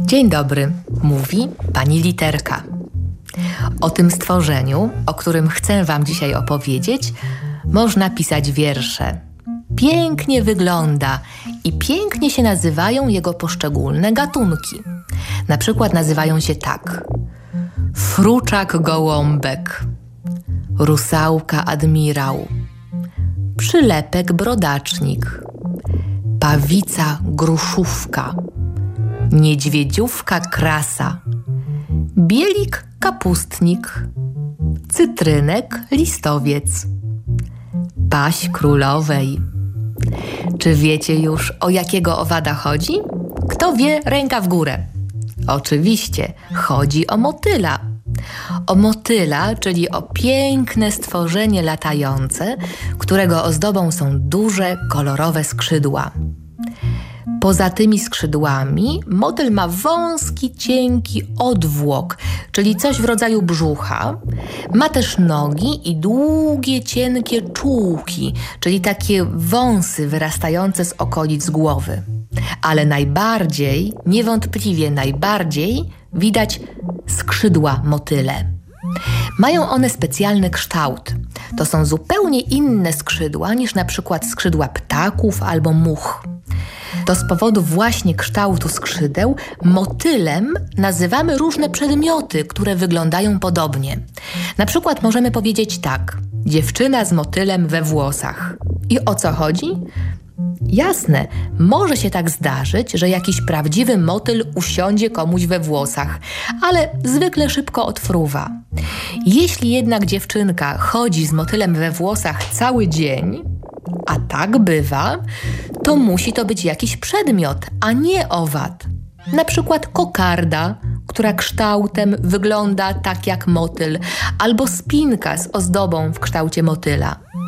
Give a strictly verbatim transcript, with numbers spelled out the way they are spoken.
Dzień dobry, mówi pani Literka. O tym stworzeniu, o którym chcę wam dzisiaj opowiedzieć, można pisać wiersze. Pięknie wygląda i pięknie się nazywają jego poszczególne gatunki. Na przykład nazywają się tak: fruczak gołąbek, rusałka admirał, przylepek brodacznik, pawica gruszówka, niedźwiedziówka krasa, bielik kapustnik, cytrynek listowiec, paź królowej. Czy wiecie już, o jakiego owada chodzi? Kto wie, ręka w górę. Oczywiście, chodzi o motyla. O motyla, czyli o piękne stworzenie latające, którego ozdobą są duże, kolorowe skrzydła. Poza tymi skrzydłami motyl ma wąski, cienki odwłok, czyli coś w rodzaju brzucha. Ma też nogi i długie, cienkie czułki, czyli takie wąsy wyrastające z okolic głowy. Ale najbardziej, niewątpliwie najbardziej, widać skrzydła motyle. Mają one specjalny kształt. To są zupełnie inne skrzydła niż na przykład skrzydła ptaków albo much. To z powodu właśnie kształtu skrzydeł motylem nazywamy różne przedmioty, które wyglądają podobnie. Na przykład możemy powiedzieć tak: dziewczyna z motylem we włosach. I o co chodzi? Jasne, może się tak zdarzyć, że jakiś prawdziwy motyl usiądzie komuś we włosach, ale zwykle szybko odfruwa. Jeśli jednak dziewczynka chodzi z motylem we włosach cały dzień, a tak bywa, to musi to być jakiś przedmiot, a nie owad. Na przykład kokarda, która kształtem wygląda tak jak motyl, albo spinka z ozdobą w kształcie motyla.